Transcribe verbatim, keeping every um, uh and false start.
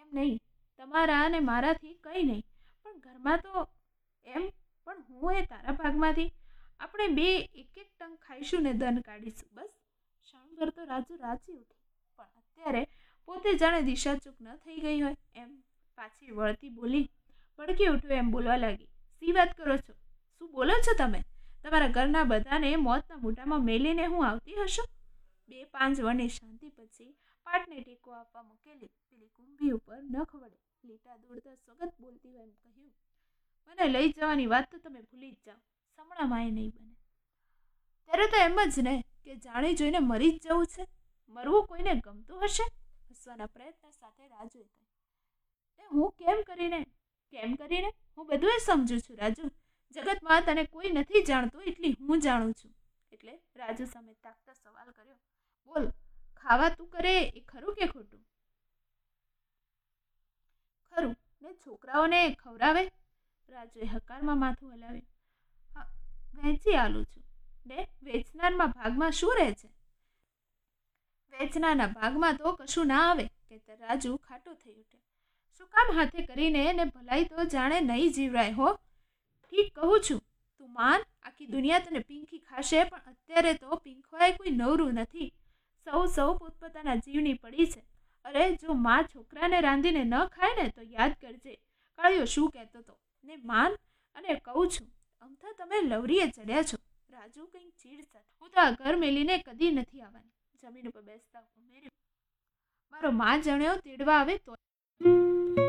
એમ નહીં, તમારા અને મારાથી કંઈ નહીં, પણ ઘરમાં તો એમ પણ હું એ તારા ભાગમાંથી આપણે બે એક એક ટંક ખાઈશું ને દન કાઢીશું. બસ ક્ષણભર તો રાજુ રાજી ઉઠી, પણ અત્યારે પોતે જાણે દિશા ચૂક ન થઈ ગઈ હોય એમ પાછી વળતી બોલી, ભડકી ઉઠ્યું એમ બોલવા લાગી. શી વાત કરો છો? શું બોલો છો તમે? તમારા ઘરના બધાને મોતના મોઢામાં મેલીને હું આવતી હશું? બે પાંચ વને શાંતિ પછી પાટને ટેકો આપવા મૂકેલી પેલી કુંભી ઉપર નખ વડે લીટા દોડતા સ્વગત બોલતી હોય એમ કહ્યું, મને લઈ જવાની વાત તો તમે ભૂલી જ જાઓ, સમણામાં એ નહીં બને. ત્યારે તો એમ જ ને કે જાણી જોઈને મરી જ જવું છે. મરવું કોઈને ગમતું હશે? હસવાના પ્રયત્ન સાથે રાજુએ કહ્યું, હું કેમ કરીને કેમ કરીને હું બધું સમજુ છું રાજુ. જગતમાં તને કોઈ નથી જાણતું એટલી હું જાણું છું. એટલે રાજુ સામે તાકતા સવાલ કર્યો, બોલ, ખાવા તું કરે એ ખરું કે ખોટું? ખરું ને છોકરાઓને ખવડાવે? રાજુએ હકારમાં માથું હલાવ્યું. હા, વહેંચી આલું છું. ને વેચનારના ભાગમાં શું રહે છે? વેચનારના ભાગમાં તો કશું ના આવે કે રાજુ ખાટો થઈ ઉઠ્યો. શું કામ હાથે કરીને ને ભલાઈ તો જાણે નહીં જીવરાય હો. ઠીક કહું છું, તું માન, આખી દુનિયા તને પીંખી ખાશે, પણ અત્યારે તો પીંખવાય કોઈ નવરું નથી. સૌ સૌ પોતપોતાના જીવની પડી છે. અરે જો માં છોકરાને રાંધીને ન ખાય ને તો યાદ કરજે કાળિયો શું કહેતો હતો. ને માન, અને કહું છું, અમથા તમે લવરીએ ચડ્યા છો. રાજુ કંઈક ચીડ સાથે, હું તો આ ઘર મેલીને કદી નથી આવવાની. જમીન ઉપર બેસતા ઉમેર્યું, મારો માં જણ્યો તેડવા આવે તો